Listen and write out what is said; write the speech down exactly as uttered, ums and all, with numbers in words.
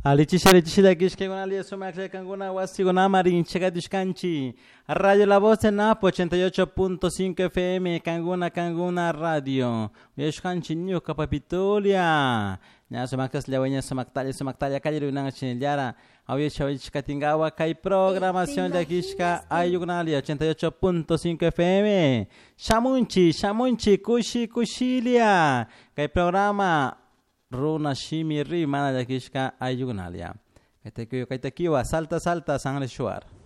Alichisha alichisha kishke con alias sumacle canguna wasi con amarin chega discanchi. Radio La Voz en Napo ochenta y ocho punto cinco F M canguna canguna radio. Yeshkanchi niu kapapitulia. Nya sumakas lewanya sumaktalia sumaktalia calle lunang chiniliara. Awie chawich katingawa kai programación de kishka ayugnali ochenta y ocho punto cinco F M. Shamunchi shamunchi kushi kushilia. Kai programa Runa Shimi Ri mana de kishka ayugunalia. Kaitakiwa kaitakiwa salta salta sangre shuar.